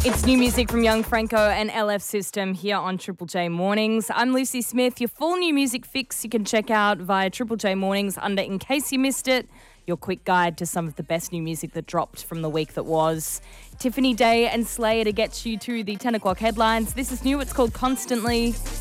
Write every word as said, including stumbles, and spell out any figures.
It's new music from Young Franco and L F System here on Triple J Mornings. I'm Lucy Smith. Your full new music fix you can check out via Triple J Mornings under In Case You Missed It, your quick guide to some of the best new music that dropped from the week that was. Tiffany Day and Slayer to get you to the ten o'clock headlines. This is new. It's called Constantly.